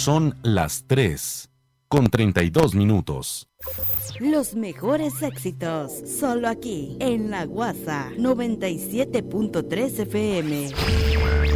Son las 3:32. Los mejores éxitos, solo aquí, en La Guasa 97.3 FM.